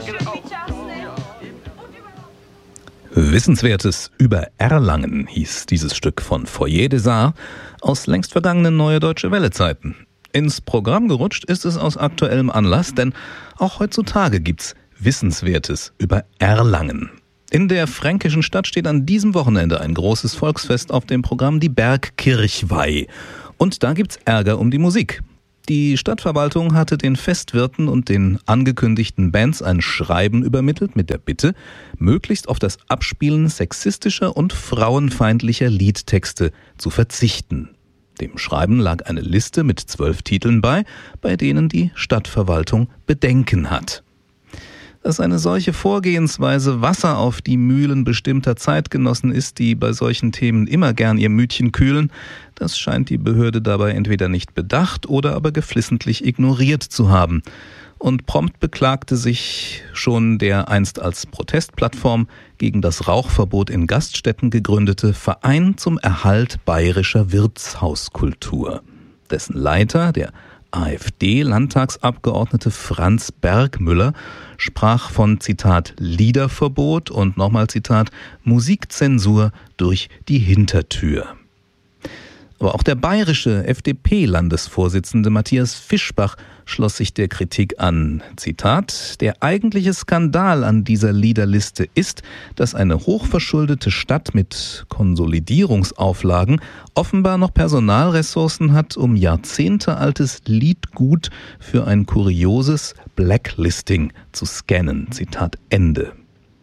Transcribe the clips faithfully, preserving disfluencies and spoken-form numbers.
Wissenswertes über Erlangen hieß dieses Stück von Foyer des Arts aus längst vergangenen Neue Deutsche Welle-Zeiten. Ins Programm gerutscht ist es aus aktuellem Anlass, denn auch heutzutage gibt's Wissenswertes über Erlangen. In der fränkischen Stadt steht an diesem Wochenende ein großes Volksfest auf dem Programm, die Bergkirchweih. Und da gibt's Ärger um die Musik. Die Stadtverwaltung hatte den Festwirten und den angekündigten Bands ein Schreiben übermittelt mit der Bitte, möglichst auf das Abspielen sexistischer und frauenfeindlicher Liedtexte zu verzichten. Dem Schreiben lag eine Liste mit zwölf Titeln bei, bei denen die Stadtverwaltung Bedenken hat. Dass eine solche Vorgehensweise Wasser auf die Mühlen bestimmter Zeitgenossen ist, die bei solchen Themen immer gern ihr Mütchen kühlen, das scheint die Behörde dabei entweder nicht bedacht oder aber geflissentlich ignoriert zu haben. Und prompt beklagte sich schon der einst als Protestplattform gegen das Rauchverbot in Gaststätten gegründete Verein zum Erhalt bayerischer Wirtshauskultur. Dessen Leiter, der AfD-Landtagsabgeordnete Franz Bergmüller, sprach von, Zitat, Liederverbot und nochmal Zitat, Musikzensur durch die Hintertür. Aber auch der bayerische F D P-Landesvorsitzende Matthias Fischbach schloss sich der Kritik an. Zitat, der eigentliche Skandal an dieser Liederliste ist, dass eine hochverschuldete Stadt mit Konsolidierungsauflagen offenbar noch Personalressourcen hat, um jahrzehntealtes Liedgut für ein kurioses Blacklisting zu scannen. Zitat Ende.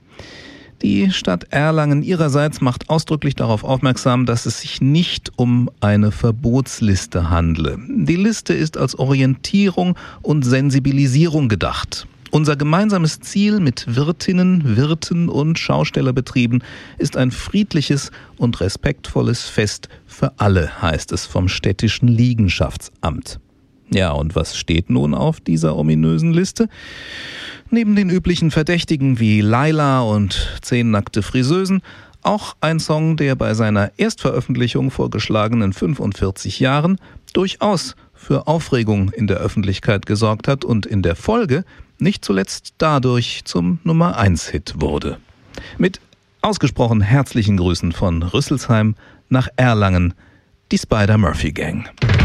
Die Stadt Erlangen ihrerseits macht ausdrücklich darauf aufmerksam, dass es sich nicht um eine Verbotsliste handle. Die Liste ist als Orientierung und Sensibilisierung gedacht. Unser gemeinsames Ziel mit Wirtinnen, Wirten und Schaustellerbetrieben ist ein friedliches und respektvolles Fest für alle, heißt es vom städtischen Liegenschaftsamt. Ja, und was steht nun auf dieser ominösen Liste? Neben den üblichen Verdächtigen wie Laila und zehn nackte Friseusen auch ein Song, der bei seiner Erstveröffentlichung vor geschlagenen fünfundvierzig Jahren durchaus für Aufregung in der Öffentlichkeit gesorgt hat und in der Folge nicht zuletzt dadurch zum Nummer eins Hit wurde. Mit ausgesprochen herzlichen Grüßen von Rüsselsheim nach Erlangen, die Spider-Murphy Gang.